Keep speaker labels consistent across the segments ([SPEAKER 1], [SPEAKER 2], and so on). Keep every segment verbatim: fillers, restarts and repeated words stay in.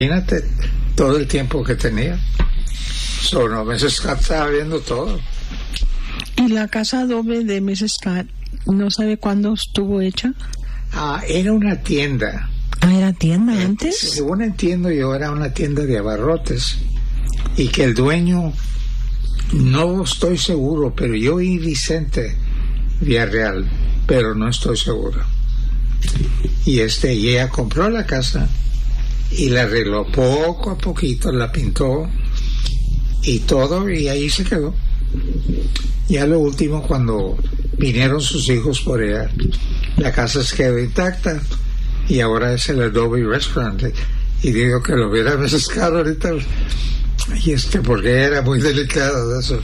[SPEAKER 1] Imagínate todo el tiempo que tenía. Solo missus Scott estaba viendo todo.
[SPEAKER 2] ¿Y la casa adobe de missus Scott no sabe cuándo estuvo hecha?
[SPEAKER 1] Ah, era una tienda.
[SPEAKER 2] Ah, ¿era tienda eh, antes?
[SPEAKER 1] Según entiendo yo, era una tienda de abarrotes. Y que el dueño, no estoy seguro, pero yo oí Vicente Villarreal, pero no estoy seguro. Y este, y ella compró la casa y la arregló poco a poquito, la pintó y todo, y ahí se quedó. Ya lo último, cuando vinieron sus hijos por ella, la casa se quedó intacta y ahora es el Adobe Restaurant. Y digo que lo hubiera pescado ahorita, y este, porque era muy delicado de eso.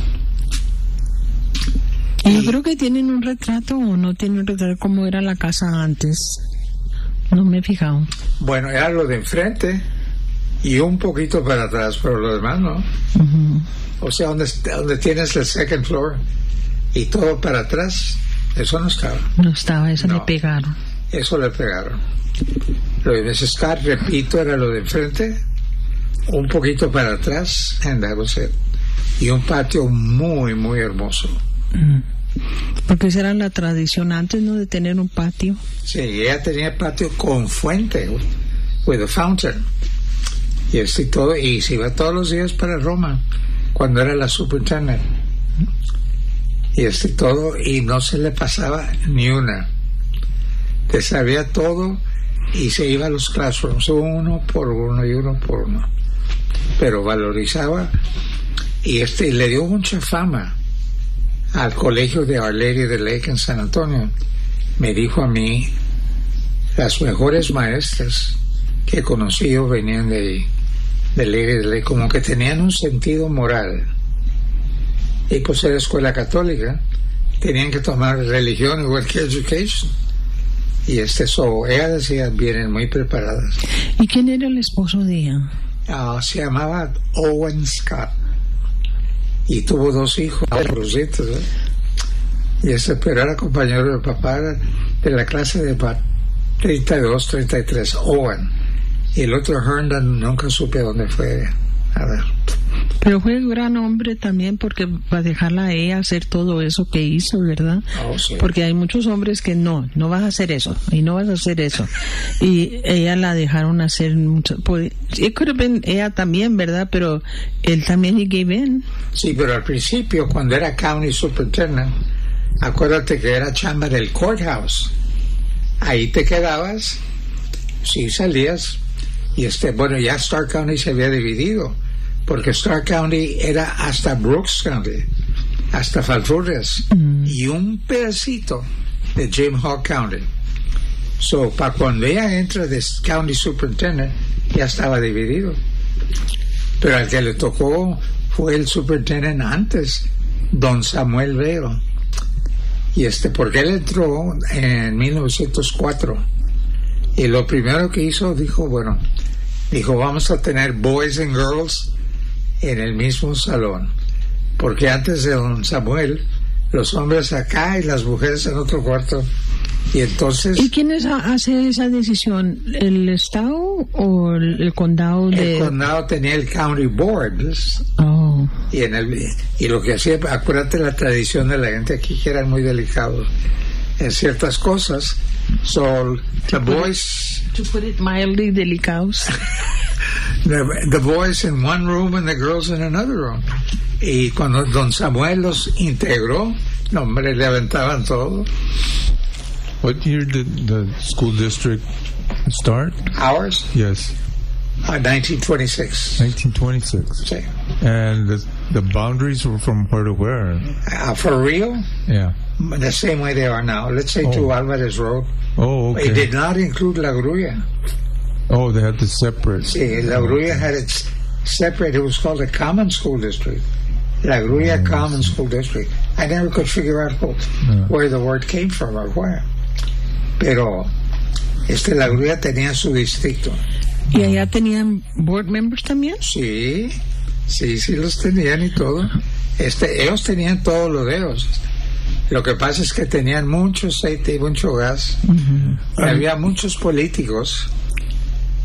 [SPEAKER 2] Yo creo que tienen un retrato o no tienen un retrato como era la casa antes. No me he fijado.
[SPEAKER 1] Bueno, era lo de enfrente y un poquito para atrás, pero lo demás no.
[SPEAKER 2] Uh-huh.
[SPEAKER 1] O sea, donde, donde tienes el second floor y todo para atrás, eso no estaba.
[SPEAKER 2] No estaba, eso
[SPEAKER 1] no,
[SPEAKER 2] le pegaron.
[SPEAKER 1] Eso le pegaron. Lo de missus Scott, repito, era lo de enfrente, un poquito para atrás, and that was it. Y un patio muy, muy hermoso.
[SPEAKER 2] Uh-huh. Porque esa era la tradición antes, ¿no? De tener un patio.
[SPEAKER 1] Sí, ella tenía patio con fuente, with a fountain. Y así todo, y se iba todos los días para Roma, cuando era la superintendent. Y así todo, y no se le pasaba ni una. Te sabía todo, y se iba a los classrooms, uno por uno y uno por uno. Pero valorizaba, y este, le dio mucha fama al colegio de Our Lady of the Lake en San Antonio. Me dijo a mí, las mejores maestras que he conocido venían de ahí, de Lady of the Lake, como que tenían un sentido moral. Y pues era escuela católica, tenían que tomar religión igual que education. Y este, so, ella decía, vienen muy preparadas.
[SPEAKER 2] ¿Y quién era el esposo de ella?
[SPEAKER 1] Uh, se llamaba Owen Scott. Y tuvo dos hijos, rositos, ¿eh? Y ese, pero era compañero de papá de la clase de treinta y dos, treinta y tres, Owen. Y el otro, Herndon, nunca supe dónde fue. A ver.
[SPEAKER 2] Pero fue un gran hombre también, porque para dejarla a ella hacer todo eso que hizo, ¿verdad?
[SPEAKER 1] Oh, sí.
[SPEAKER 2] Porque hay muchos hombres que no, no vas a hacer eso, y no vas a hacer eso. Y ella la dejaron hacer mucho. Pues, it could have been ella también, ¿verdad? Pero él también he gave in.
[SPEAKER 1] Sí, pero al principio, cuando era county superintendent, acuérdate que era chamba del courthouse. Ahí te quedabas, sí salías, y este, bueno, ya Stark County se había dividido, porque Stark County era hasta Brooks County, hasta Falfurrias, mm. y un pedacito de Jim Hawk County. So, para cuando ella entra de County Superintendent, ya estaba dividido. Pero al que le tocó fue el Superintendent antes, don Samuel Vero. Y este, porque él entró en mil novecientos cuatro. Y lo primero que hizo, dijo, bueno, dijo, vamos a tener boys and girls en el mismo salón, porque antes de don Samuel, los hombres acá y las mujeres en otro cuarto. Y entonces,
[SPEAKER 2] ¿y quién es, hace esa decisión? ¿El estado o el, el condado de...?
[SPEAKER 1] El condado tenía el county board.
[SPEAKER 2] Oh.
[SPEAKER 1] Y en el y lo que hacía, acuérdate la tradición de la gente aquí, que eran muy delicados en ciertas cosas. So the boys,
[SPEAKER 2] to put it mildly, delicados.
[SPEAKER 1] The, the boys in one room and the girls in another room. Y cuando don Samuel los integró, no, hombre, le aventaban todo.
[SPEAKER 3] What year did the school district start?
[SPEAKER 1] Ours?
[SPEAKER 3] Yes.
[SPEAKER 1] Uh, nineteen twenty-six.
[SPEAKER 3] nineteen twenty-six.
[SPEAKER 1] Sí.
[SPEAKER 3] And the, the boundaries were from where to where?
[SPEAKER 1] Uh, for real?
[SPEAKER 3] Yeah.
[SPEAKER 1] The same way they are now. Let's say oh. to Alvarez Road.
[SPEAKER 3] Oh, okay.
[SPEAKER 1] It did not include La Grulla.
[SPEAKER 3] Oh, they had to separate.
[SPEAKER 1] Sí, La Grulla
[SPEAKER 3] okay.
[SPEAKER 1] had it separate. It was called a common school district. La Grulla oh, Common School District. I never could figure out who, yeah. where the word came from or where. Pero este, La Grulla tenía su distrito.
[SPEAKER 2] ¿Y allá tenían board members también?
[SPEAKER 1] Sí, sí, sí los tenían y todo. Este, ellos tenían todos los dedos. Lo que pasa es que tenían mucho aceite y mucho gas. Uh-huh. Había muchos políticos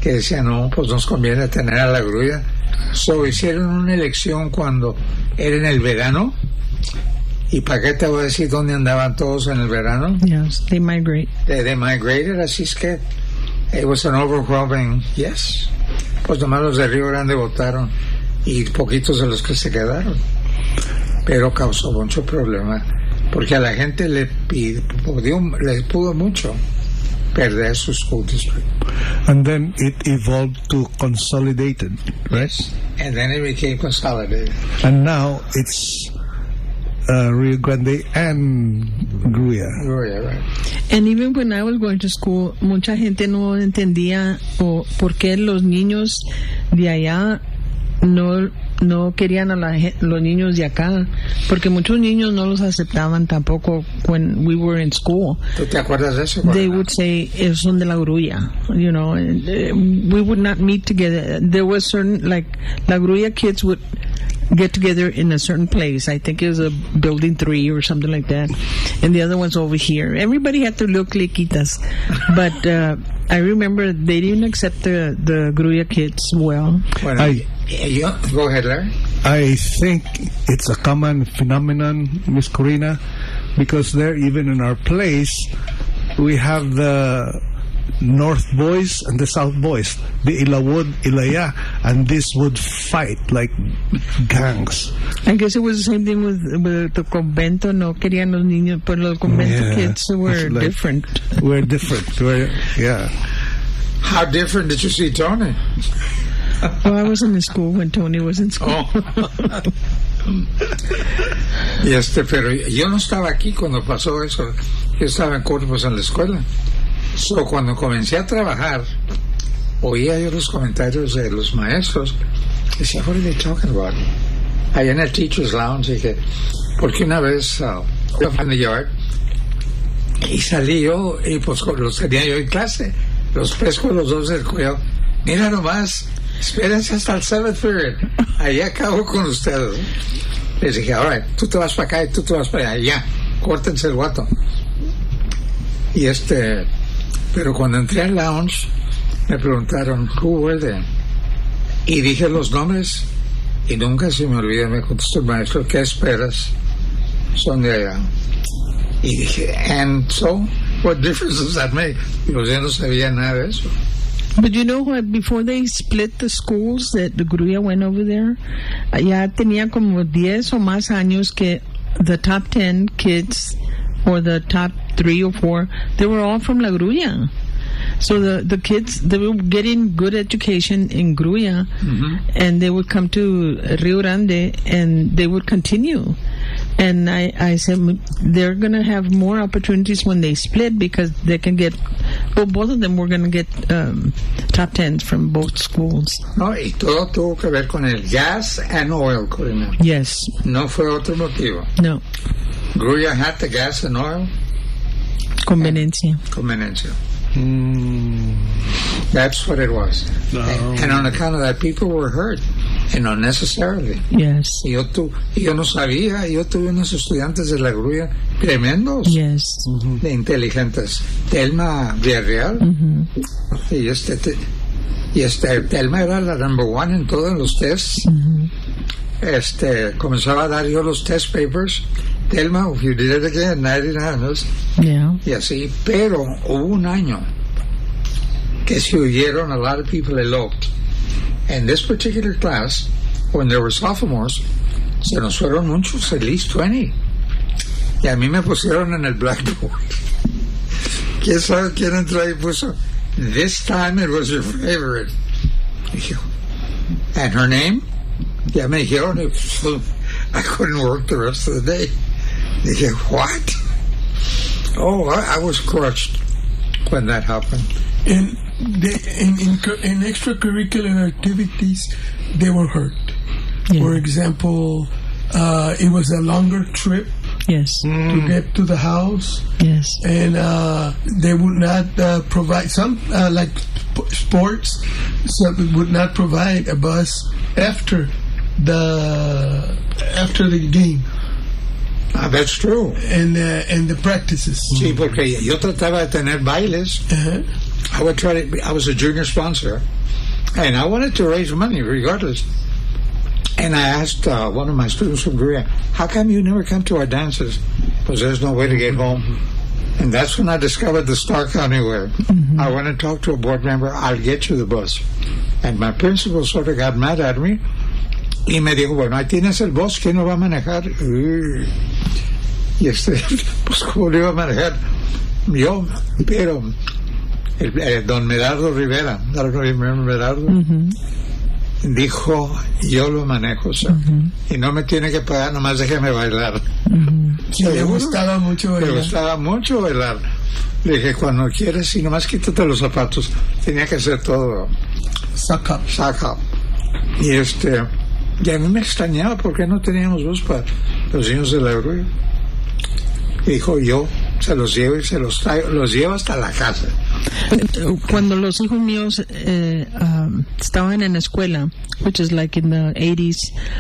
[SPEAKER 1] que decían, no, pues nos conviene tener a la grulla. So, hicieron una elección cuando era en el verano. ¿Y para qué te voy a decir dónde andaban todos en el verano?
[SPEAKER 2] Yes, they migrate.
[SPEAKER 1] They, they migrated, así es que it was an overwhelming yes. Pues nomás los de Río Grande votaron y poquitos de los que se quedaron. Pero causó mucho problema porque a la gente le, pidió, le pudo mucho perder su school district.
[SPEAKER 4] And then it evolved to consolidated, right?
[SPEAKER 1] Yes. And then it became consolidated.
[SPEAKER 4] And now it's uh, Rio Grande and Gruya.
[SPEAKER 1] Gruya, right.
[SPEAKER 2] And even when I was going to school, mucha gente no entendía o por qué los niños de allá no no querían a la, los niños de acá, porque muchos niños no los aceptaban tampoco when we were in school.
[SPEAKER 1] ¿Tú te acuerdas de eso?
[SPEAKER 2] They would say, ellos son de la grulla, you know, and, uh, we would not meet together. There was certain, like, la grulla kids would get together in a certain place. I think it was a building three or something like that, and the other one's over here. Everybody had to look cliquitas, but uh, I remember they didn't accept the the grulla kids well.
[SPEAKER 1] Bueno,
[SPEAKER 4] I,
[SPEAKER 1] yo, go ahead, Larry.
[SPEAKER 4] I think it's a common phenomenon, Miss Corina, because there, even in our place, we have the North Boys and the South Boys, the Ilawod, Ilaya, and this would fight like gangs.
[SPEAKER 2] I guess it was the same thing with, with the convento. No querían los niños, but los convento
[SPEAKER 4] Yeah,
[SPEAKER 2] kids were
[SPEAKER 4] like,
[SPEAKER 2] different.
[SPEAKER 4] We're different. We're, yeah.
[SPEAKER 1] How different did you see Tony?
[SPEAKER 2] Well, I was in school when Tony was in school.
[SPEAKER 1] Oh. Y este, pero yo no estaba aquí cuando pasó eso. Yo estaba en Corpus en la escuela. So, cuando comencé a trabajar, oía yo los comentarios de los maestros. Decía, what are they talking about? Allá en el Teacher's Lounge dije, porque una vez uh, en the yard y salí yo y pues los tenía yo en clase, los pesco los dos del cuello. Mira nomás, espérense hasta el seventh period, ahí acabo con ustedes. Les dije, all right, tú te vas para acá y tú te vas para allá, ya, córtense el guato. Y este, pero cuando entré al lounge me preguntaron, who were they? Y dije los nombres y nunca se me olvida, me contestó el maestro, ¿qué esperas? Son de allá. Y dije, and so, what difference does that make? Y pues yo no sabía nada de eso.
[SPEAKER 2] But you know what? Before they split the schools, that the grulla went over there, ya tenía como diez o más años que the top ten kids, or the top three or four, they were all from La Grulla. So the, the kids, they were getting good education in Grulla, mm-hmm. and they would come to Rio Grande, and they would continue. And I, I said, they're going to have more opportunities when they split, because they can get, well, both of them were going to get um, top tens from both schools.
[SPEAKER 1] No, y todo tuvo que ver con el gas and oil, Corina.
[SPEAKER 2] Yes.
[SPEAKER 1] No fue otro motivo.
[SPEAKER 2] No.
[SPEAKER 1] Grulla had the gas and oil.
[SPEAKER 2] Conveniencia.
[SPEAKER 1] Conveniencia.
[SPEAKER 4] Mm.
[SPEAKER 1] That's what it was.
[SPEAKER 4] No.
[SPEAKER 1] And, and on account of that, people were hurt, and unnecessarily.
[SPEAKER 2] Yes.
[SPEAKER 1] Y yo, tu, y yo no sabía, yo tuve unos estudiantes de la Grulla tremendos,
[SPEAKER 2] yes.
[SPEAKER 1] mm-hmm. de inteligentes. Telma Villarreal, mm-hmm. y este, te, y este, Telma era la number one en todos los tests. Mm-hmm. Este, comenzaba a dar yo los test papers. Telma, if you did it again, ninety-nine años.
[SPEAKER 2] Yeah.
[SPEAKER 1] Y así, pero hubo un año que se huyeron, a lot of people eloped. And this particular class, when there were sophomores, se nos fueron muchos, at least twenty. Y a mí me pusieron en el blackboard. ¿Quién sabe quién entró y puso? This time it was your favorite. And her name? Ya me dijeron, I couldn't work the rest of the day. Dije, what? Oh, I, I was crushed when that happened.
[SPEAKER 5] And they, in, in, in extracurricular activities, they were hurt. Yeah. For example, uh, it was a longer trip.
[SPEAKER 2] Yes.
[SPEAKER 5] Mm. To get to the house.
[SPEAKER 2] Yes.
[SPEAKER 5] And uh, they would not uh, provide some uh, like sports. Some would not provide a bus after the after the game.
[SPEAKER 1] Ah, that's true.
[SPEAKER 5] And uh, and the practices.
[SPEAKER 1] Sí, porque yo trataba de tener bailes.
[SPEAKER 5] Uh-huh.
[SPEAKER 1] I would try to, I was a junior sponsor, and I wanted to raise money regardless. And I asked uh, one of my students from Korea, how come you never come to our dances? Because there's no way to get home. And that's when I discovered the Star County Way. Mm-hmm. I went and talked to a board member, I'll get you the bus. And my principal sort of got mad at me. Y me dijo, bueno, ahí tienes el bus, ¿quién lo va a manejar? Y este, pues, ¿cómo lo iba a manejar? Yo, pero, el, el, don Medardo Rivera, I don't know if you remember Medardo, mm-hmm. dijo, yo lo manejo, o sea, mm-hmm. y no me tiene que pagar, nomás déjeme bailar.
[SPEAKER 5] Mm-hmm. Sí, le gustaba mucho bailar.
[SPEAKER 1] Le gustaba mucho bailar. Le dije, cuando quieres, y nomás quítate los zapatos. Tenía que hacer todo.
[SPEAKER 5] Saca.
[SPEAKER 1] Saca. Y este, y a mí me extrañaba porque no teníamos voz para los niños de la Grulla. Dijo, yo se los llevo y se los traigo, los llevo hasta la casa.
[SPEAKER 2] Cuando los hijos míos eh, um, estaban en la escuela, which is like in the eighties,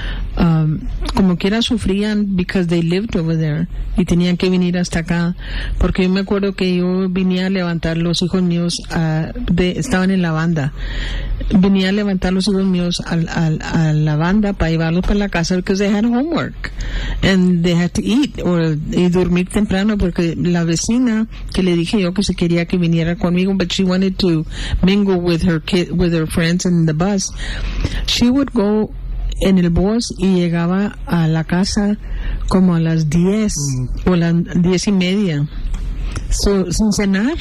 [SPEAKER 2] um, como quiera sufrían because they lived over there y tenían que venir hasta acá, porque yo me acuerdo que yo venía a levantar los hijos míos, uh, de, estaban en la banda, venía a levantar los hijos míos a, a, a la banda para llevarlos para la casa because they had homework and they had to eat or, y dormir temprano, porque la vecina que le dije yo que se quería que viniera conmigo, but she wanted to mingle with her kid, with her friends in the bus, she would go en el bus y llegaba a la casa como a las diez mm. o las diez y media, so, sin cenar,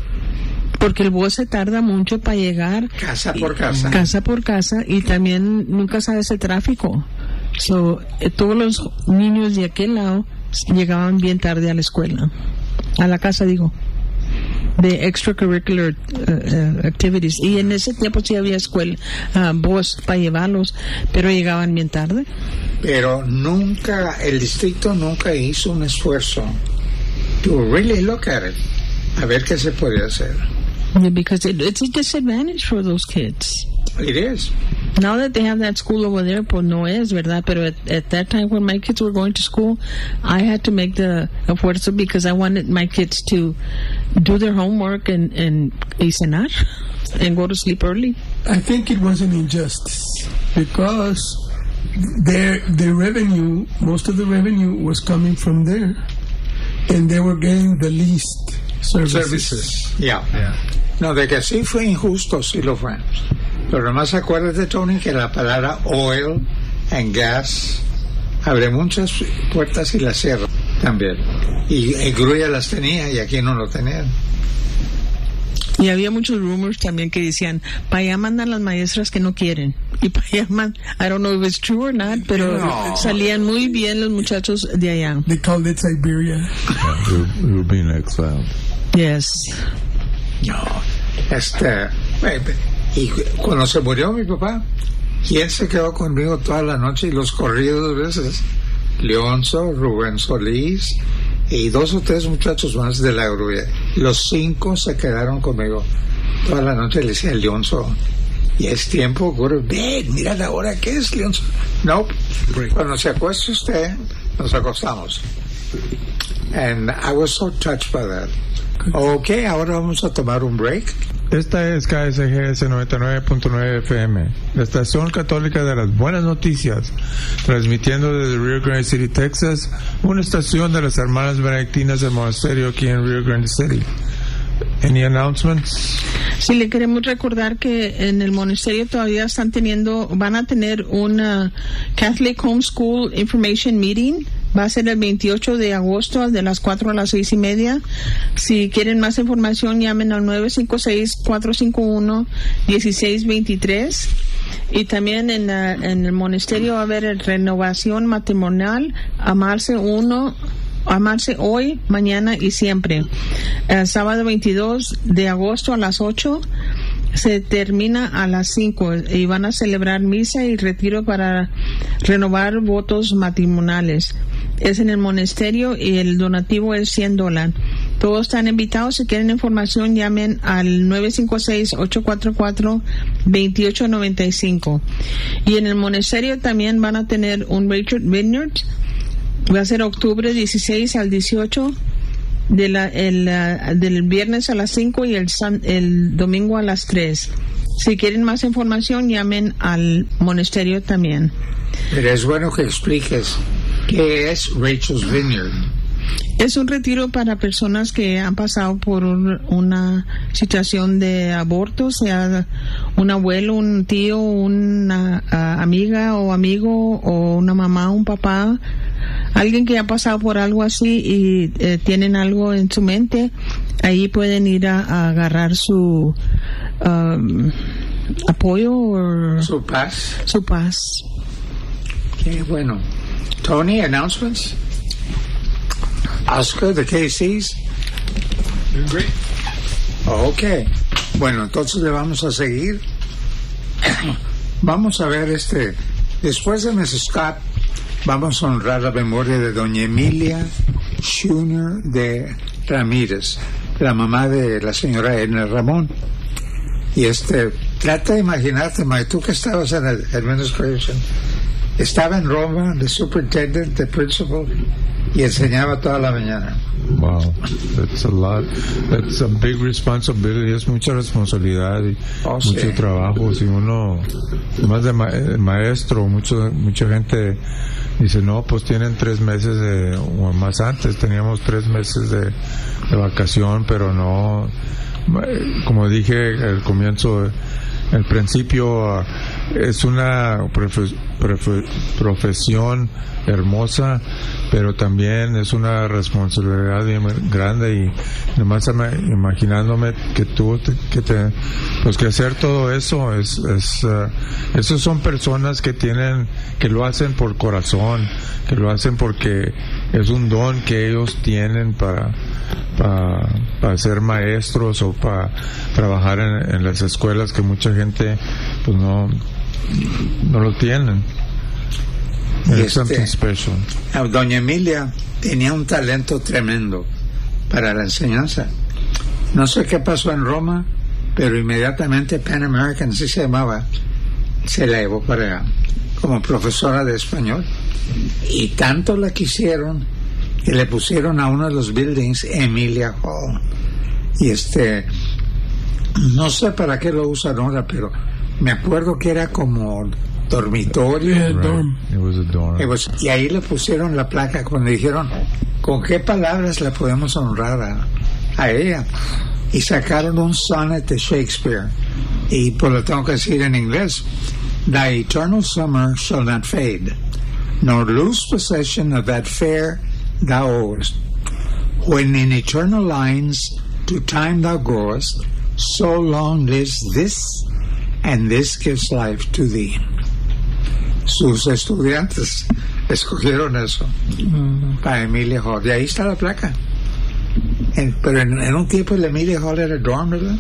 [SPEAKER 2] porque el bus se tarda mucho para llegar
[SPEAKER 1] casa por casa,
[SPEAKER 2] casa por casa, y también nunca sabes el tráfico. So, eh, todos los niños de aquel lado llegaban bien tarde a la escuela, a la casa digo, de extracurricular uh, uh, activities, y en ese tiempo sí había escuela, uh, bus para llevarlos, pero llegaban bien tarde.
[SPEAKER 1] Pero nunca, el distrito nunca hizo un esfuerzo to really look at it, a ver qué se podía hacer.
[SPEAKER 2] Yeah, because it, it's a disadvantage for those kids.
[SPEAKER 1] It is.
[SPEAKER 2] Now that they have that school over there, pues no es, ¿verdad? Pero at, at that time when my kids were going to school, I had to make the esfuerzo because I wanted my kids to do their homework and, and y cenar and go to sleep early.
[SPEAKER 5] I think it was an injustice because their their revenue, most of the revenue was coming from there, and they were getting the least services.
[SPEAKER 1] Services. Yeah. Yeah. No, de que sí fue injusto, sí lo fue. Pero además acuérdate, Tony, que la palabra oil and gas abre muchas puertas y las cierra también. Y, y Grulla las tenía y aquí no lo tenían.
[SPEAKER 2] Y había muchos rumors también que decían, para allá mandan las maestras que no quieren. Y para allá mandan, I don't know if it's true or not, pero no. Salían muy bien los muchachos de allá.
[SPEAKER 5] They called it Siberia.
[SPEAKER 3] Yeah, we, were, we were being exiled.
[SPEAKER 2] Yes.
[SPEAKER 1] No, este... Y cuando se murió mi papá, ¿quién se quedó conmigo toda la noche y los corrí dos veces? Leonzo, Rubén Solís y dos o tres muchachos más de la Grulla. Los cinco se quedaron conmigo toda la noche. Le decía a Leonzo, y es tiempo, go to bed, mira la hora que es, Leonzo. No, cuando se acuesta usted, nos acostamos. And I was so touched by that. Ok, ahora vamos a tomar un break.
[SPEAKER 3] Esta es K S G S noventa y nueve punto nueve F M, la estación católica de las buenas noticias, transmitiendo desde Rio Grande City, Texas, una estación de las hermanas benedictinas del monasterio aquí en Rio Grande City. Any announcements?
[SPEAKER 2] Sí, le queremos recordar que en el monasterio todavía están teniendo, van a tener una Catholic Homeschool Information Meeting. Va a ser el veintiocho de agosto de las cuatro a las seis y media. Si quieren más información, llamen al nueve cinco seis, cuatro cinco uno, uno seis dos tres. Y también en, la, en el monasterio va a haber renovación matrimonial, amarse uno, amarse hoy, mañana y siempre. El sábado veintidós de agosto a las ocho. Se termina a las cinco y van a celebrar misa y retiro para renovar votos matrimoniales. Es en el monasterio y el donativo es cien dólares. Todos están invitados. Si quieren información, llamen al nueve cinco seis, ocho cuatro cuatro, dos ocho nueve cinco. Y en el monasterio también van a tener un Richard Vineyard. Va a ser octubre dieciséis al dieciocho. De la, el, uh, del viernes a las cinco y el, san, el domingo a las tres. Si quieren más información, llamen al monasterio también.
[SPEAKER 1] Pero es bueno que expliques qué es Rachel's Vineyard.
[SPEAKER 2] Es un retiro para personas que han pasado por un, una situación de aborto, sea un abuelo, un tío, una uh, amiga o amigo, o una mamá, un papá, alguien que ha pasado por algo así y eh, tienen algo en su mente. Ahí pueden ir a, a agarrar su um, apoyo o
[SPEAKER 1] su paz.
[SPEAKER 2] Su paz.
[SPEAKER 1] Qué bueno. Tony, announcements. Oscar, the K Cs.
[SPEAKER 6] Doing great.
[SPEAKER 1] Ok. Bueno, entonces le vamos a seguir. Vamos a ver este. Después de missus Scott, vamos a honrar la memoria de doña Emilia Schuner de Ramírez, la mamá de la señora Edna Ramón. Y este, trata de imaginarte, Mike, tú que estabas en el administration, estaba en Roma, de superintendent, de principal, y enseñaba toda la mañana.
[SPEAKER 3] Wow, that's a lot. That's a big responsibility. Es mucha responsabilidad y
[SPEAKER 1] Oh,
[SPEAKER 3] mucho
[SPEAKER 1] sí.
[SPEAKER 3] trabajo. Si uno, más de ma- eh, maestro, mucho, mucha gente dice, no, pues tienen tres meses de, o más antes teníamos tres meses de, de vacación, pero no, eh, como dije al comienzo, al principio, uh, es una profe- profe- profesión hermosa, pero también es una responsabilidad bien grande, y nomás ama- imaginándome que tú te, que te pues que hacer todo eso es, es uh, esos son personas que tienen, que lo hacen por corazón, que lo hacen porque es un don que ellos tienen para para, para ser maestros o para trabajar en, en las escuelas, que mucha gente pues no no lo tienen.
[SPEAKER 1] Y
[SPEAKER 3] It's
[SPEAKER 1] este-
[SPEAKER 3] something special.
[SPEAKER 1] Ah, doña Emilia tenía un talento tremendo para la enseñanza. No sé qué pasó en Roma, pero inmediatamente Pan American, así se llamaba, se la llevó para como profesora de español. Y tanto la quisieron que le pusieron a uno de los buildings Emilia Hall. Y este, no sé para qué lo usan ahora, pero me acuerdo que era como dormitorio.
[SPEAKER 5] Yeah,
[SPEAKER 3] Right.
[SPEAKER 5] dorm.
[SPEAKER 3] It was a dorm.
[SPEAKER 1] Y, pues, y ahí le pusieron la placa cuando dijeron, ¿con qué palabras la podemos honrar a, a ella? Y sacaron un sonnet de Shakespeare. Y pues lo tengo que decir en inglés. Thy eternal summer shall not fade, nor lose possession of that fair thou owest. When in eternal lines to time thou goest, so long lives this, and this gives life to thee. Sus estudiantes escogieron eso para Emilia Hall. Y ahí está la placa. En- pero en, en un tiempo el Emilia Hall era dorm, ¿verdad?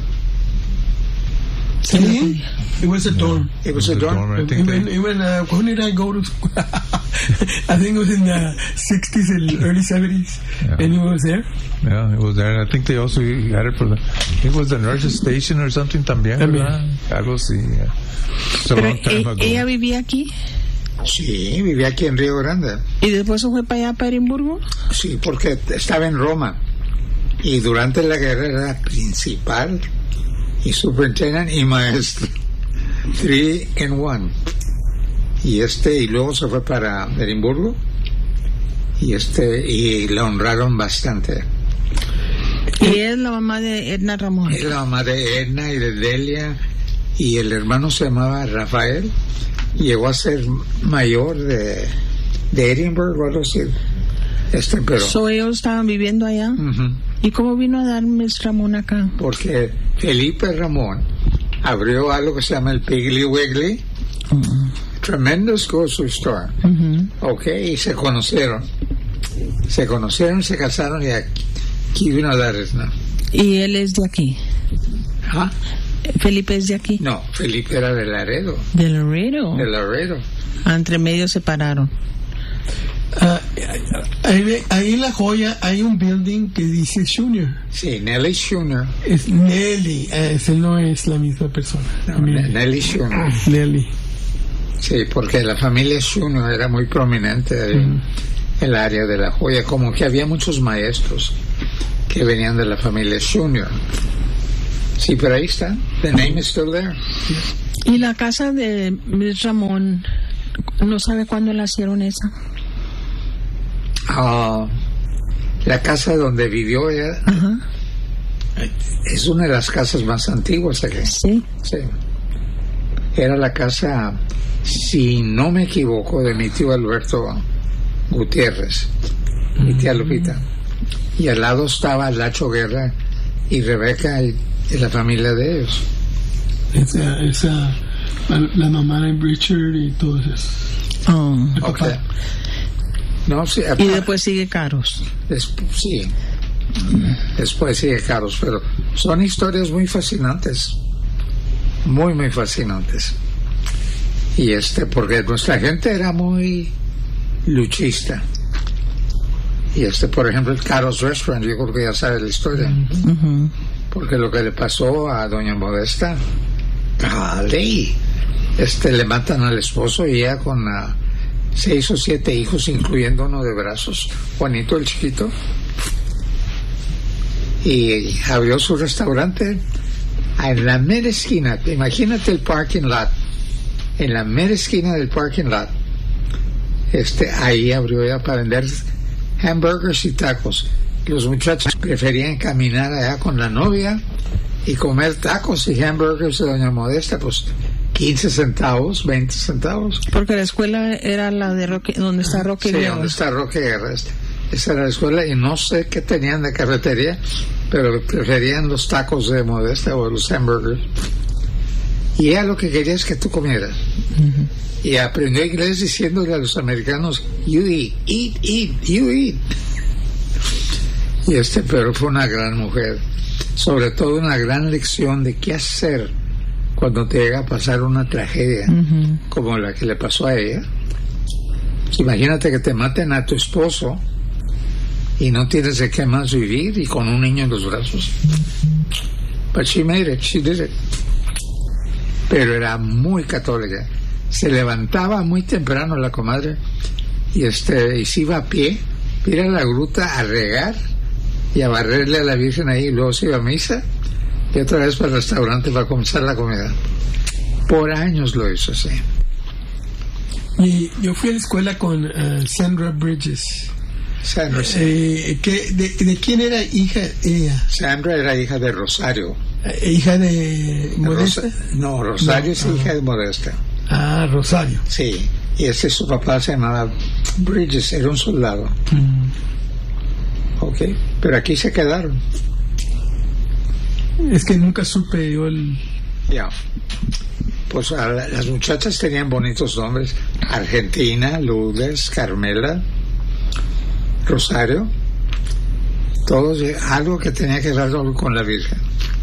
[SPEAKER 5] Sí, it was a dorm.
[SPEAKER 1] It was a
[SPEAKER 3] It was a
[SPEAKER 1] dorm.
[SPEAKER 3] dorm. I think
[SPEAKER 5] Even,
[SPEAKER 3] they-
[SPEAKER 5] even uh, when did I go to school? I think it was in the sixties and early seventies,
[SPEAKER 3] Yeah.
[SPEAKER 5] and it was there.
[SPEAKER 3] Yeah, it was there. And I think they also had it for the, I think it was the nurses station or something también,
[SPEAKER 5] También.
[SPEAKER 3] ¿verdad? Algo así. Yeah. It's a
[SPEAKER 2] Pero
[SPEAKER 3] long time
[SPEAKER 2] e-
[SPEAKER 3] ago.
[SPEAKER 2] ella vivía aquí
[SPEAKER 1] Sí, vivía aquí en Río Grande.
[SPEAKER 2] y después se fue para allá, para Edimburgo.
[SPEAKER 1] Sí, porque estaba en Roma. Y durante la guerra era principal y superintendente y maestro. Three in one. Y este, y luego se fue para Edimburgo. Y este, y la honraron bastante.
[SPEAKER 2] Y es la mamá de Edna Ramón.
[SPEAKER 1] Es la mamá de Edna y de Delia, y el hermano se llamaba Rafael. Llegó a ser mayor de, de Edimburgo, algo así. Este, pero
[SPEAKER 2] So ellos estaban viviendo allá.
[SPEAKER 1] ujú,
[SPEAKER 2] ¿Y cómo vino a dar Miss Ramón acá?
[SPEAKER 1] porque Felipe Ramón abrió algo que se llama el Piggly Wiggly, tremendous grocery store.
[SPEAKER 2] Ujú.
[SPEAKER 1] Ok, y se conocieron. Se conocieron, se casaron, y aquí, aquí vino a dar Edna.
[SPEAKER 2] Y él es de aquí.
[SPEAKER 1] ¿Ah?
[SPEAKER 2] Felipe es de aquí.
[SPEAKER 1] No, Felipe era de Laredo,
[SPEAKER 2] De Laredo.
[SPEAKER 1] de Laredo.
[SPEAKER 2] Ah, entre medio se separaron.
[SPEAKER 5] Ah, ahí, ahí en La Joya hay un building que dice Junior.
[SPEAKER 1] Sí, Nelly Schuner.
[SPEAKER 5] Es Nelly, eh, ese no es la misma persona.
[SPEAKER 1] No,
[SPEAKER 5] También.
[SPEAKER 1] Nelly Schuner.
[SPEAKER 5] Nelly.
[SPEAKER 1] Sí, porque la familia Schuner era muy prominente ahí en el área de La Joya, como que había muchos maestros que venían de la familia Junior. Sí, pero ahí está. The name is still there.
[SPEAKER 2] Y la casa de Miss Ramón, ¿no sabe cuándo la hicieron esa?
[SPEAKER 1] Uh, la casa donde vivió ella
[SPEAKER 2] Ajá.
[SPEAKER 1] es una de las casas más antiguas aquí.
[SPEAKER 2] Sí.
[SPEAKER 1] Sí. Era la casa, si no me equivoco, de mi tío Alberto Gutiérrez, mi tía Lupita. Y al lado estaba Lacho Guerra y Rebeca y, y la familia de ellos.
[SPEAKER 5] Esa, esa, la, la mamá de Richard y todo eso.
[SPEAKER 2] Oh.
[SPEAKER 5] El
[SPEAKER 1] Ok.
[SPEAKER 5] papá.
[SPEAKER 1] No, sí,
[SPEAKER 2] Y después sigue Caros.
[SPEAKER 1] Después, sí. Después sigue Carlos, pero son historias muy fascinantes. Muy, muy fascinantes. Y este, porque nuestra gente era muy luchista. Y este, por ejemplo, el Caros Restaurant, yo creo que ya sabe la historia.
[SPEAKER 2] Uh-huh.
[SPEAKER 1] Porque lo que le pasó a doña Modesta, ¡dale! Este, le matan al esposo y ella con uh, seis o siete hijos, incluyendo uno de brazos, Juanito el chiquito. Y abrió su restaurante en la mera esquina. Imagínate el parking lot. En la mera esquina del parking lot. Este, ahí abrió ella para vender hamburgers y tacos. Los muchachos preferían caminar allá con la novia y comer tacos y hamburgers de doña Modesta, pues quince centavos, veinte centavos.
[SPEAKER 2] Porque la escuela era la de Roque, donde está Roque
[SPEAKER 1] Sí,
[SPEAKER 2] Guerra.
[SPEAKER 1] donde está Roque Guerra. Esa era la escuela y no sé qué tenían de carretería, pero preferían los tacos de Modesta o los hamburgers. Y ella lo que quería es que tú comieras.
[SPEAKER 2] Uh-huh.
[SPEAKER 1] Y aprendió inglés diciéndole a los americanos, you eat, eat, eat, you eat. Y este, pero fue una gran mujer. Sobre todo una gran lección de qué hacer cuando te llega a pasar una tragedia
[SPEAKER 2] Uh-huh.
[SPEAKER 1] como la que le pasó a ella. Imagínate que te maten a tu esposo y no tienes de qué más vivir y con un niño en los brazos. But she made it, she did it. Pero era muy católica. Se levantaba muy temprano la comadre y este y se iba a pie, ir a la gruta a regar y a barrerle a la Virgen ahí, y luego se iba a misa y otra vez para el restaurante para comenzar la comida. Por años lo hizo así.
[SPEAKER 5] Y yo fui a la escuela con uh, Sandra Bridges.
[SPEAKER 1] Sandra, sí.
[SPEAKER 5] Eh, ¿qué, de, ¿De quién era hija ella?
[SPEAKER 1] Sandra era hija de Rosario.
[SPEAKER 5] Eh, ¿Hija de Modesta?
[SPEAKER 1] Rosa- no, Rosario
[SPEAKER 5] No,
[SPEAKER 1] es
[SPEAKER 5] ah.
[SPEAKER 1] hija de Modesta.
[SPEAKER 5] Ah, Rosario.
[SPEAKER 1] Sí, y ese su papá se llamaba Bridges, era un soldado.
[SPEAKER 5] Mm.
[SPEAKER 1] Ok, pero aquí se quedaron.
[SPEAKER 5] Es que nunca supe yo el...
[SPEAKER 1] Ya. Pues a la- las muchachas tenían bonitos nombres. Argentina, Lourdes, Carmela, Rosario. Todos, eh, algo que tenía que ver con la Virgen.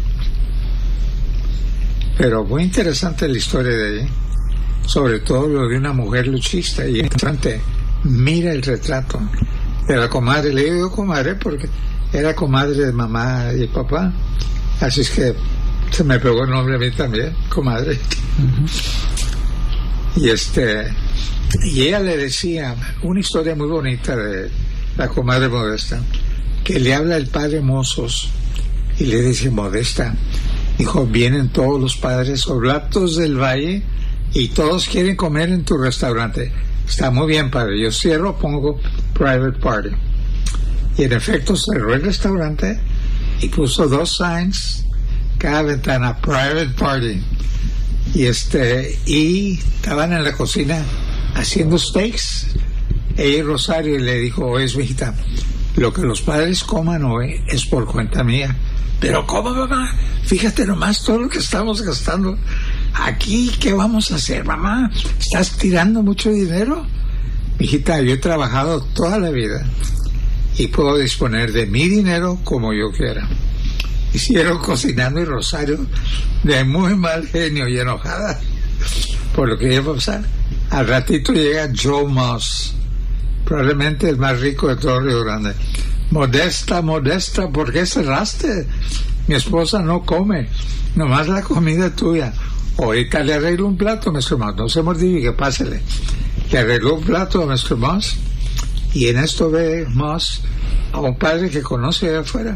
[SPEAKER 1] Pero muy interesante la historia de ella. Sobre todo lo de una mujer luchista. Y interesante, mira el retrato de la comadre. Le digo comadre porque era comadre de mamá y papá. Así es que se me pegó el nombre a mí también, comadre. Uh-huh. Y este y ella le decía una historia muy bonita de la comadre Modesta, que le habla el padre Mozos y le dice: Modesta, hijo, vienen todos los padres oblatos del valle y todos quieren comer en tu restaurante. Está muy bien, padre, yo cierro, pongo private party. Y en efecto cerró el restaurante y puso dos signs, cada ventana, private party. Y este y estaban en la cocina haciendo steaks. Ella y Rosario, y le dijo: oye, mijita, lo que los padres coman hoy es por cuenta mía. Pero ¿cómo, mamá? Fíjate nomás todo lo que estamos gastando aquí. ¿Qué vamos a hacer, mamá? ¿Estás tirando mucho dinero? Mijita, yo he trabajado toda la vida y puedo disponer de mi dinero como yo quiera. Hicieron cocinando, y Rosario, de muy mal genio y enojada por lo que iba a pasar. Al ratito llega Joe Moss, probablemente el más rico de todo Río Grande. Modesta, Modesta, ¿por qué cerraste? Mi esposa no come, nomás la comida tuya. Ahorita le arreglo un plato, maestro Moss, no se mordigue, pásele. Le arregló un plato a maestro Moss, y en esto ve Moss a un padre que conoce allá afuera,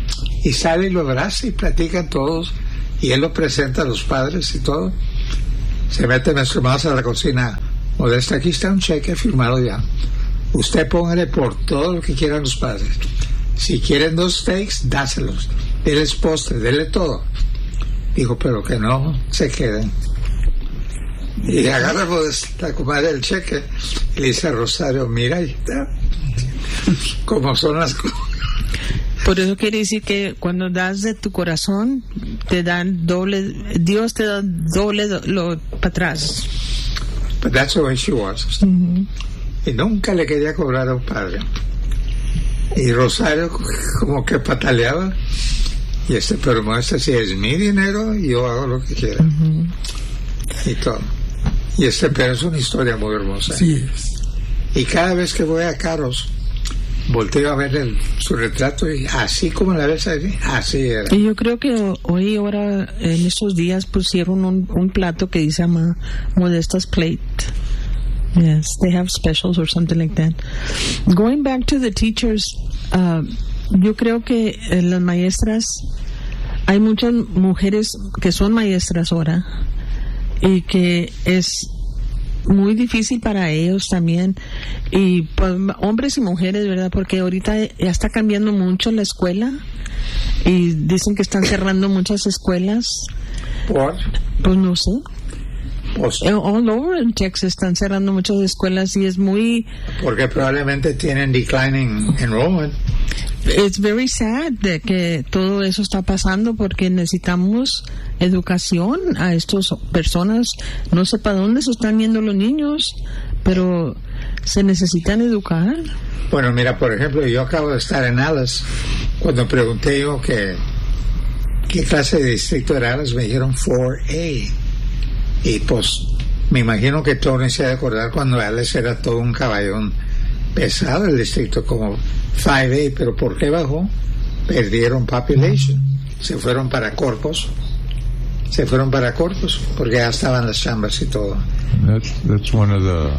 [SPEAKER 1] Y sale y lo abraza y platican todos, y él lo presenta a los padres y todo. Se mete nuestro más a la cocina. Modesta, aquí está un cheque firmado ya. Usted póngale por todo lo que quieran los padres. Si quieren dos steaks, dáselos. Denles postre, denle todo. Dijo, pero que no se queden. Y agarra la comadre del cheque y le dice a Rosario, mira, ahí está. Como son las cosas.
[SPEAKER 2] Por eso quiere decir que cuando das de tu corazón, te dan doble, Dios te da doble do, lo para atrás.
[SPEAKER 1] But that's the way she was.
[SPEAKER 2] Mm-hmm.
[SPEAKER 1] Y nunca le quería cobrar a un padre. Y Rosario como que pataleaba. Y este, pero muestra, si es mi dinero, yo hago lo que quiera. Mm-hmm. Y todo. Y este, pero es una historia muy hermosa.
[SPEAKER 5] Sí es.
[SPEAKER 1] Y cada vez que voy a Caros, volteo a ver el, su retrato y así como la ves ahí, así era.
[SPEAKER 2] Y yo creo que hoy, ahora, en estos días pusieron un, un plato que dice llama Modesta's Plate. Yes, they have specials or something like that. Going back to the teachers, uh, yo creo que eh, las maestras, hay muchas mujeres que son maestras ahora y que es muy difícil para ellos también, y pues, hombres y mujeres, ¿verdad? Porque ahorita ya está cambiando mucho la escuela y dicen que están cerrando muchas escuelas.
[SPEAKER 1] ¿Por?
[SPEAKER 2] Pues no sé.
[SPEAKER 1] Pues,
[SPEAKER 2] all over in Texas están cerrando muchas escuelas y es muy...
[SPEAKER 1] Porque probablemente tienen declining enrollment.
[SPEAKER 2] It's very sad de que todo eso está pasando porque necesitamos educación a estas personas. No sé para dónde se están yendo los niños, pero se necesitan educar.
[SPEAKER 1] Bueno, mira, por ejemplo, yo acabo de estar en Dallas. Cuando pregunté yo que qué clase de distrito era Dallas, me dijeron cuatro A. Y pues me imagino que Tony se ha de acordar cuando Dallas era todo un caballón pesado el distrito, como cinco A, pero ¿por qué bajó? Perdieron population, se fueron para Corpus, se fueron para Corpus, porque ya estaban las chambas y todo.
[SPEAKER 3] That's, that's one of the,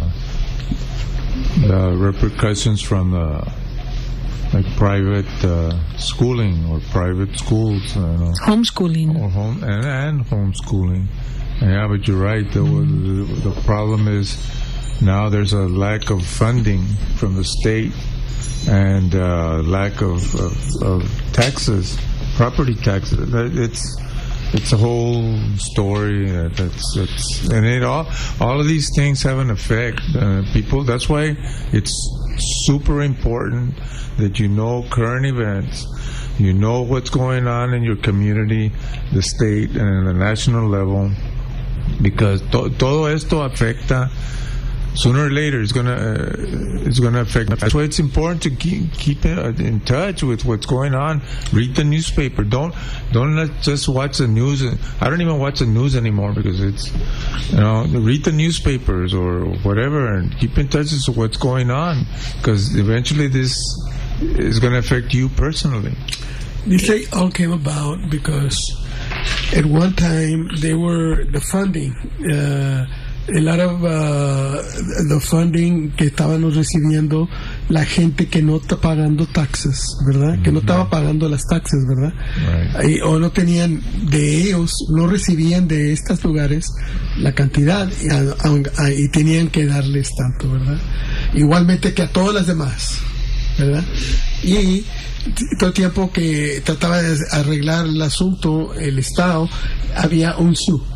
[SPEAKER 3] the repercussions from the like private uh, schooling or private schools, you know.
[SPEAKER 2] Homeschooling.
[SPEAKER 3] Or home, and, and homeschooling. Yeah, but you're right. The, the, the problem is now there's a lack of funding from the state and uh, lack of, of, of taxes, property taxes. It's it's a whole story. That's it's and it all all of these things have an effect. Uh, people. That's why it's super important that you know current events. You know what's going on in your community, the state, and the national level. Because to, todo esto afecta, sooner or later it's gonna uh, it's gonna affect. That's why it's important to keep keep in touch with what's going on. Read the newspaper. Don't don't let, just watch the news. I don't even watch the news anymore because it's, you know, read the newspapers or whatever and keep in touch with what's going on, because eventually this is going to affect you personally.
[SPEAKER 5] This all came about because at one time they were the funding, uh, a lot of uh, the funding que estábamos recibiendo la gente que no está pagando taxes, ¿verdad? Mm-hmm. Que no estaba pagando las taxes, ¿verdad? Right. Y, o no tenían de ellos, no recibían de estos lugares la cantidad y, a, a, y tenían que darles tanto, ¿verdad? Igualmente que a todas las demás, ¿verdad? Y todo el tiempo que trataba de arreglar el asunto el Estado, había un S U,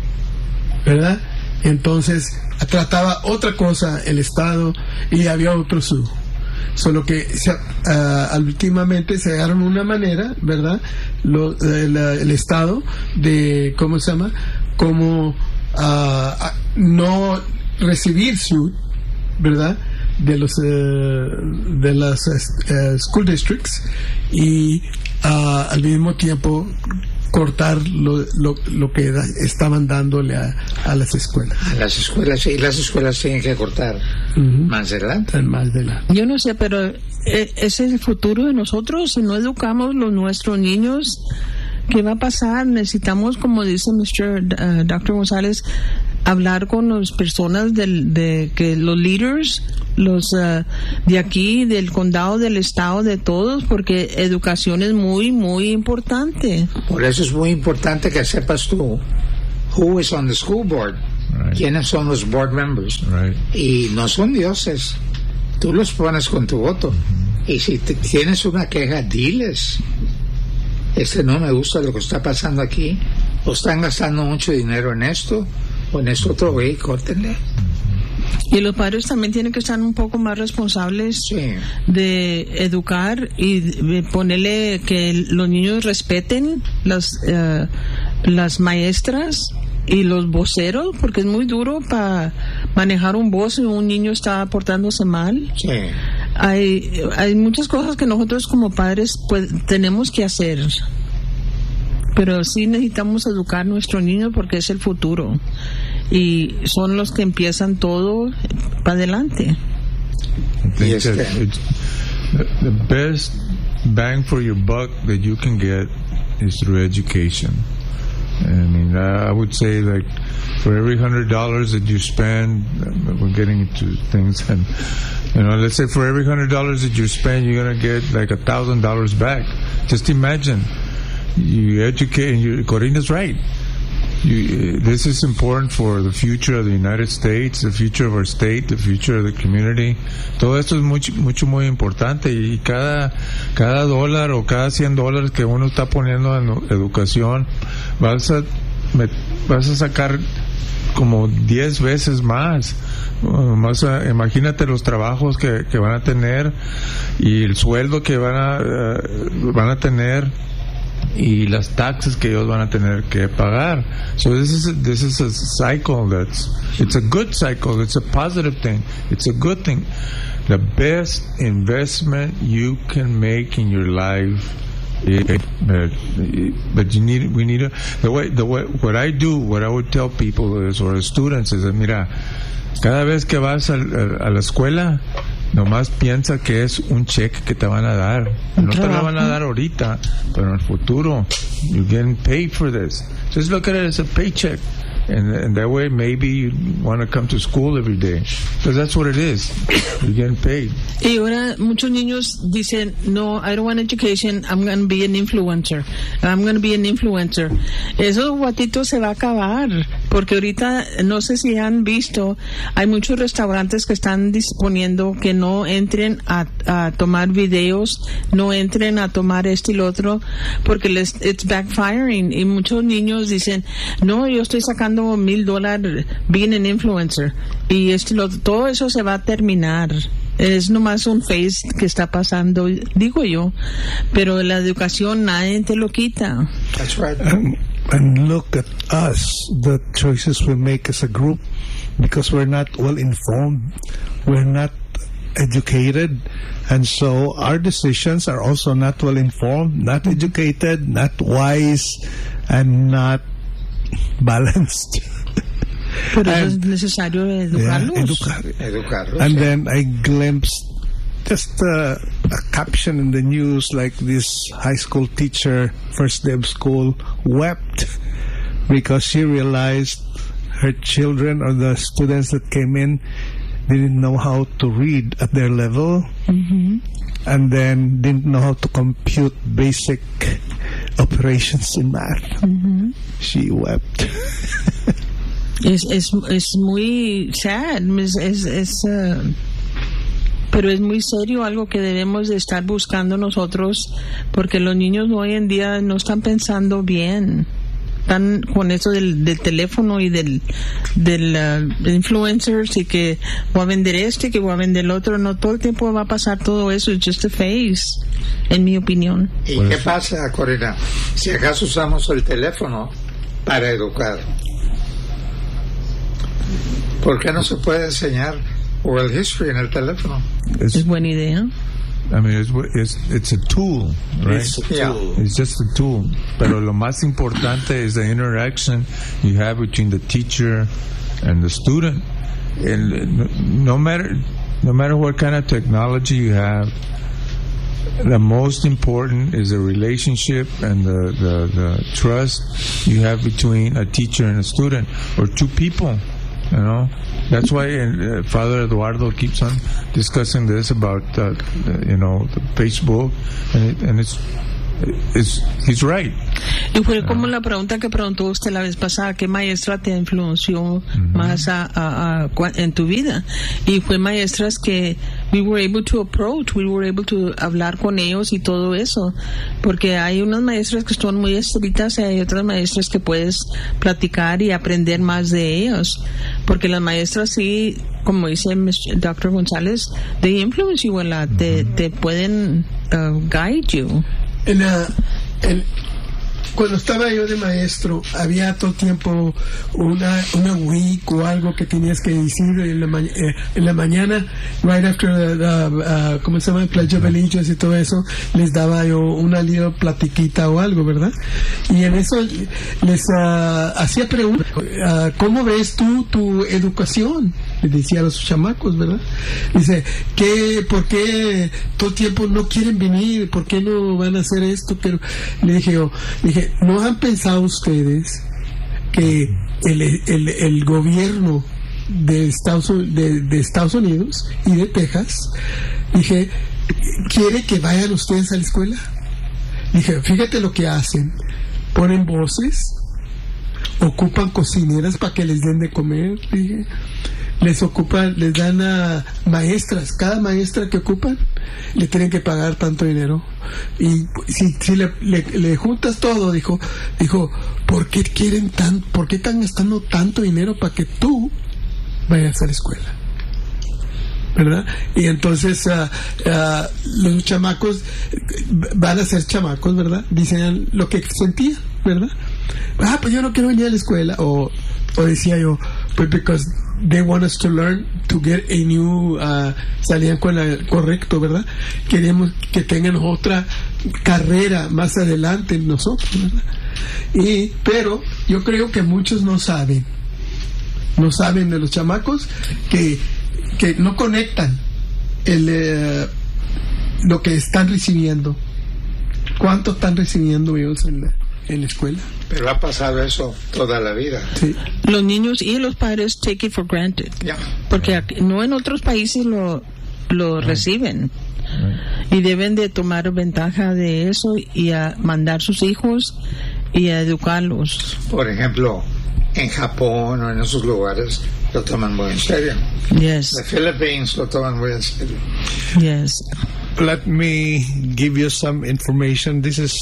[SPEAKER 5] ¿verdad? Entonces trataba otra cosa el Estado y había otro S U. Solo que se, uh, últimamente se dieron una manera, ¿verdad? Lo, el, el Estado de, ¿cómo se llama? Como uh, no recibir S U, ¿verdad? De los uh, de las uh, school districts y uh, al mismo tiempo cortar lo, lo, lo que da, estaban dándole a, a las escuelas.
[SPEAKER 1] A las escuelas, sí, las escuelas tienen que cortar uh-huh. más adelante.
[SPEAKER 5] Más adelante.
[SPEAKER 2] Yo no sé, pero ese es el futuro de nosotros. Si no educamos los nuestros niños, ¿qué va a pasar? Necesitamos, como dice mister Uh, doctor González, hablar con las personas del, de que los leaders, los uh, de aquí, del condado, del estado, de todos, porque educación es muy, muy importante.
[SPEAKER 1] Por eso es muy importante que sepas tú who is on the school board, right. quiénes son los board members,
[SPEAKER 3] right.
[SPEAKER 1] y no son dioses. Tú los pones con tu voto. Mm-hmm. Y si te, tienes una queja, diles. Este no me gusta lo que está pasando aquí. O están gastando mucho dinero en esto, o en esto otro, güey, córtenle.
[SPEAKER 2] Y los padres también tienen que estar un poco más responsables
[SPEAKER 1] sí.
[SPEAKER 2] de educar y de ponerle que los niños respeten las, uh, las maestras y los voceros, porque es muy duro para manejar un voz si un niño está portándose mal.
[SPEAKER 1] Sí.
[SPEAKER 2] Hay, hay muchas cosas que nosotros como padres pues, tenemos que hacer, pero sí necesitamos educar a nuestros niños porque es el futuro y son los que empiezan todo para adelante.
[SPEAKER 3] I think that it's, the, the best bang for your buck that you can get is through education. I mean, I would say, like, for every hundred dollars that you spend, we're getting into things, and you know, let's say for every hundred dollars that you spend, you're gonna get like a thousand dollars back. Just imagine, you educate, and you, Corina's right. You, this is important for the future of the United States, the future of our state, the future of the community. Todo esto es mucho, mucho, muy importante, y cada, cada dólar o cada cien dólares que uno está poniendo en educación, vas a, vas a sacar como diez veces más. Más a, imagínate los trabajos que, que van a tener y el sueldo que van a, uh, van a tener, y las taxes que ellos van a tener que pagar. So this is a, this is a cycle that's it's a good cycle. It's a positive thing. It's a good thing. The best investment you can make in your life. It, but, but you need we need a, the way the way what I do, what I would tell people is, or students is, mira, cada vez que vas a, a, a la escuela, nomás piensa que es un cheque que te van a dar. No te lo van a dar ahorita, pero en el futuro, you're getting paid for this. Just look at it as a paycheck. And, and that way maybe you want to come to school every day. Because that's what it is. You're getting paid.
[SPEAKER 2] Y ahora muchos niños dicen, no, I don't want education, I'm going to be an influencer. I'm going to be an influencer. Eso guatito se va a acabar. Porque ahorita, no sé si han visto, hay muchos restaurantes que están disponiendo que no entren a, a tomar videos, no entren a tomar esto y lo otro, porque les, it's backfiring. Y muchos niños dicen, no, yo estoy sacando mil dólares being an influencer, y esto, lo, todo eso se va a terminar. Es nomás un phase que está pasando, digo yo, pero la educación nadie te lo quita.
[SPEAKER 1] That's right.
[SPEAKER 4] And, and look at us, the choices we make as a group, because we're not well informed, we're not educated, and so our decisions are also not well informed, not educated, not wise, and not balanced.
[SPEAKER 2] Pero and, es necesario educarlos.
[SPEAKER 4] Yeah, educar.
[SPEAKER 1] educarlos
[SPEAKER 4] and
[SPEAKER 1] yeah.
[SPEAKER 4] then I glimpsed just uh, a caption in the news, like this high school teacher, first day of school, wept because she realized her children, or the students that came in, didn't know how to read at their level,
[SPEAKER 2] mm-hmm.
[SPEAKER 4] and then didn't know how to compute basic operations in math.
[SPEAKER 2] Mm-hmm.
[SPEAKER 4] She wept.
[SPEAKER 2] es, es, es muy sad, es, es, es uh, pero es muy serio, algo que debemos de estar buscando nosotros, porque los niños hoy en día no están pensando bien. Están con eso del, del teléfono y del, del uh, influencers, y que voy a vender este, que voy a vender el otro. No todo el tiempo va a pasar todo eso. It's just a phase, en mi opinión.
[SPEAKER 1] ¿Y bueno, qué pasa, Corina? Si acaso usamos el teléfono para educar, ¿por qué no se puede enseñar world history en el teléfono?
[SPEAKER 2] Es, es buena idea.
[SPEAKER 3] I mean, it's, it's, it's a tool, right?
[SPEAKER 1] It's a tool.
[SPEAKER 3] It's just a tool. Pero lo más importante is the interaction you have between the teacher and the student. And no matter, no matter what kind of technology you have, the most important is the relationship and the, the, the trust you have between a teacher and a student, or two people. You know, that's why uh, Father Eduardo keeps on discussing this about, uh, the, you know, the Facebook, and, it, and it's, it's, he's right.
[SPEAKER 2] Y fue como la pregunta que preguntó usted la vez pasada, ¿qué maestra te influenció mm-hmm. más a, a, a, en tu vida? Y fue maestras que we were able to approach, we were able to hablar con ellos y todo eso, porque hay unas maestras que son muy estrictas y hay otras maestras que puedes platicar y aprender más de ellos, porque las maestras sí, como dice doctor González, they influence you a lot, mm-hmm. te, te pueden uh, guide you.
[SPEAKER 5] En la, en, cuando estaba yo de maestro, había todo tiempo una una week o algo que tenías que decir en la, ma- eh, en la mañana, right after the, the uh, ¿cómo se llama? Pledge of Allegiance y todo eso, les daba yo una little platiquita o algo, ¿verdad? Y en eso les uh, hacía preguntas, uh, ¿cómo ves tú tu educación? Les decía a los chamacos, ¿verdad? Dice, ¿qué, ¿por qué todo el tiempo no quieren venir? ¿Por qué no van a hacer esto? Que le dije yo, dije, ¿no han pensado ustedes que el, el, el gobierno de Estados, de, de Estados Unidos y de Texas, dije, quiere que vayan ustedes a la escuela? Dije, fíjate lo que hacen, ponen voces, ocupan cocineras para que les den de comer, dije, les ocupan, les dan a maestras, cada maestra que ocupan le tienen que pagar tanto dinero, y si, si le, le, le juntas todo, dijo, dijo, ¿por qué quieren tan, por qué están gastando tanto dinero para que tú vayas a la escuela? ¿Verdad? Y entonces uh, uh, los chamacos van a ser chamacos, ¿verdad? Dicen lo que sentían, ¿verdad? Ah, pues yo no quiero venir a la escuela, o, o decía yo, pues because they want us to learn to get a new, uh, salían con el correcto, ¿verdad? Queremos que tengan otra carrera más adelante en nosotros, ¿verdad? Y, pero yo creo que muchos no saben, no saben de los chamacos que, que no conectan el, eh, lo que están recibiendo. ¿Cuánto están recibiendo ellos en la, en la escuela?
[SPEAKER 1] Pero ha pasado eso toda la vida.
[SPEAKER 5] Sí.
[SPEAKER 2] Los niños y los padres take it for granted.
[SPEAKER 1] Yeah.
[SPEAKER 2] Porque aquí, no en otros países lo, lo reciben. Y deben de tomar ventaja de eso y a mandar sus hijos y a educarlos.
[SPEAKER 1] Por ejemplo, en Japón o en esos lugares lo toman muy en serio.
[SPEAKER 2] Yes.
[SPEAKER 1] The Philippines lo toman muy en serio.
[SPEAKER 2] Yes.
[SPEAKER 4] Let me give you some information. This is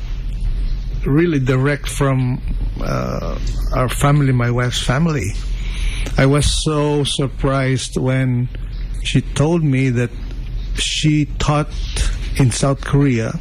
[SPEAKER 4] really direct from uh, our family, my wife's family. I was so surprised when she told me that she taught in South Korea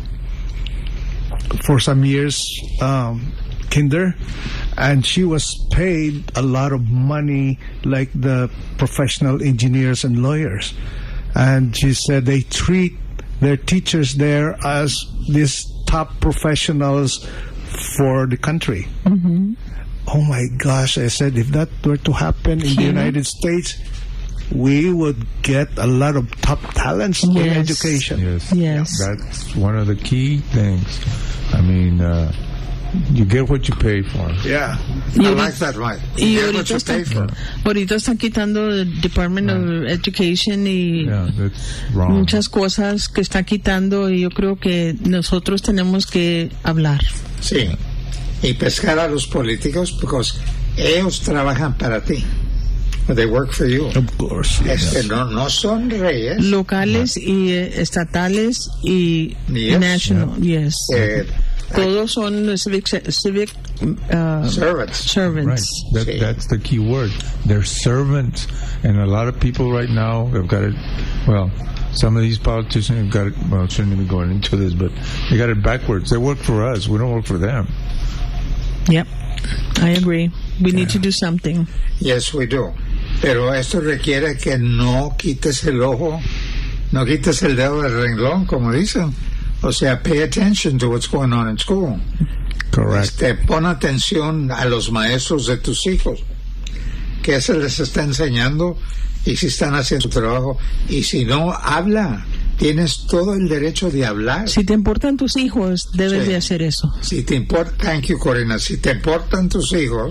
[SPEAKER 4] for some years, um, kinder, and she was paid a lot of money like the professional engineers and lawyers. And she said they treat their teachers there as these top professionals for the country.
[SPEAKER 2] Mm-hmm.
[SPEAKER 4] Oh my gosh, I said, if that were to happen in
[SPEAKER 2] yeah.
[SPEAKER 4] the United States, we would get a lot of top talents
[SPEAKER 2] yes.
[SPEAKER 4] in education.
[SPEAKER 3] Yes.
[SPEAKER 2] Yes.
[SPEAKER 3] That's one of the key things. I mean, uh, you get what you pay for.
[SPEAKER 4] Yeah.
[SPEAKER 1] I like that, right. You get what you pay for.
[SPEAKER 2] Ahorita están quitando el Department yeah. of Education y
[SPEAKER 3] yeah, that's wrong.
[SPEAKER 2] muchas cosas que está quitando, y yo creo que nosotros tenemos que hablar.
[SPEAKER 1] Sí. Y pescar a los políticos porque ellos trabajan para ti. They work for you.
[SPEAKER 4] Of course.
[SPEAKER 1] Este,
[SPEAKER 4] yes.
[SPEAKER 1] no, no son reyes.
[SPEAKER 2] Locales no. y eh, estatales y
[SPEAKER 1] yes.
[SPEAKER 2] national. Yeah. Yes.
[SPEAKER 1] Eh,
[SPEAKER 2] Todos son civic, civic uh,
[SPEAKER 1] servants.
[SPEAKER 2] servants.
[SPEAKER 3] Right. That,
[SPEAKER 1] sí.
[SPEAKER 3] That's the key word. They're servants. And a lot of people right now have got it, well, some of these politicians have got it, well, shouldn't even go into this, but they got it backwards. They work for us. We don't work for them.
[SPEAKER 2] Yep. I agree. We
[SPEAKER 3] yeah.
[SPEAKER 2] need to do something.
[SPEAKER 1] Yes, we do. Pero esto requiere que no quites el ojo, no quites el dedo del renglón, como dicen. O sea, pay attention to what's going on in school.
[SPEAKER 3] Correct.
[SPEAKER 1] Este, pon atención a los maestros de tus hijos. ¿Qué se les está enseñando? Y si están haciendo su trabajo. Y si no, habla. Tienes todo el derecho de hablar.
[SPEAKER 2] Si te importan tus hijos, debes
[SPEAKER 1] sí.
[SPEAKER 2] de hacer eso.
[SPEAKER 1] Si te importa, thank you, Corina. Si te importan tus hijos,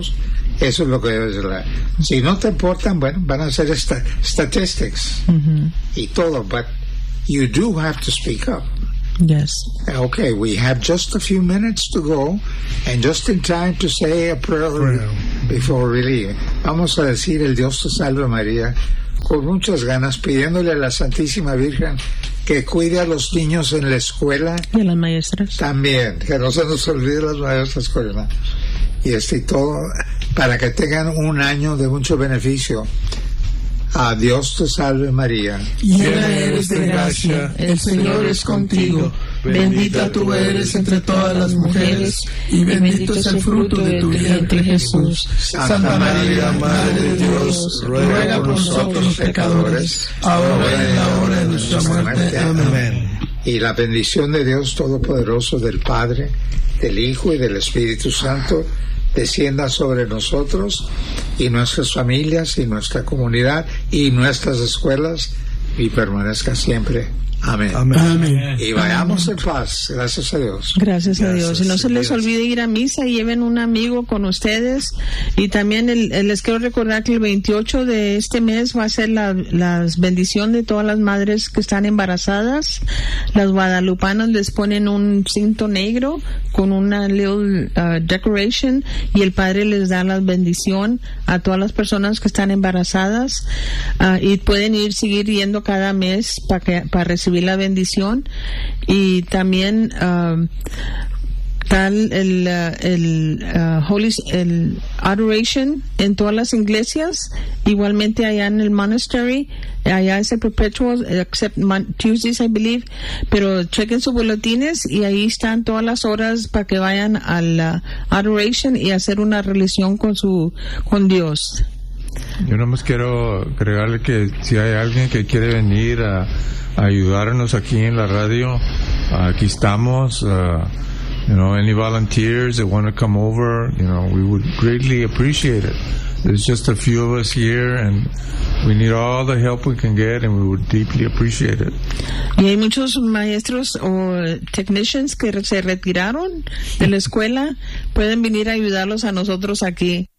[SPEAKER 1] Eso es lo que debes hablar. Si no te importan, bueno, van a ser esta- statistics
[SPEAKER 2] Mm-hmm.
[SPEAKER 1] y todo, but you do have to speak up.
[SPEAKER 2] Yes.
[SPEAKER 1] Okay, we have just a few minutes to go, and just in time to say a prayer,
[SPEAKER 4] Prayer.
[SPEAKER 1] before we leave. Vamos a decir el Dios te salve María con muchas ganas, pidiéndole a la Santísima Virgen que cuide a los niños en la escuela
[SPEAKER 2] Y a las maestras.
[SPEAKER 1] también, que no se nos olvide las maestras escuelas y este y todo, para que tengan un año de mucho beneficio. A Dios te salve María.
[SPEAKER 5] Llena eres de gracia, el Señor es contigo. Bendita tú eres entre todas las mujeres, y bendito es el fruto de tu vientre, Jesús. Santa María, Madre de Dios, ruega por nosotros los pecadores, ahora y en la hora de nuestra muerte. Amén.
[SPEAKER 1] Y la bendición de Dios Todopoderoso, del Padre, del Hijo y del Espíritu Santo, descienda sobre nosotros y nuestras familias y nuestra comunidad y nuestras escuelas y permanezca siempre. Amén.
[SPEAKER 5] Amén.
[SPEAKER 1] Y vayamos en paz. Gracias a Dios.
[SPEAKER 2] Gracias a Dios. Y no se les
[SPEAKER 1] Gracias.
[SPEAKER 2] olvide ir a misa, lleven un amigo con ustedes. Y también el- el- les quiero recordar que el veintiocho de este mes va a ser la, la bendición de todas las madres que están embarazadas. Las guadalupanas les ponen un cinto negro con una little uh, decoration y el Padre les da la bendición a todas las personas que están embarazadas. Ah, y pueden ir, seguir yendo cada mes para que para recibir la bendición. Y también ah, tal el, uh, el uh, Holy el Adoration en todas las iglesias, igualmente allá en el monastery, allá es el perpetual, except mon- Tuesdays I believe, pero chequen sus boletines y ahí están todas las horas para que vayan a la Adoration y hacer una relación con su con Dios.
[SPEAKER 3] Yo nomás quiero agregarle que si hay alguien que quiere venir a, a ayudarnos aquí en la radio, aquí estamos. Uh, you know, any volunteers that want to come over, you know, we would greatly appreciate it. There's just a few of us here, and we need all the help we can get, and we would deeply appreciate it.
[SPEAKER 2] Y hay muchos maestros o technicians que se retiraron de la escuela, pueden venir a ayudarlos a nosotros aquí.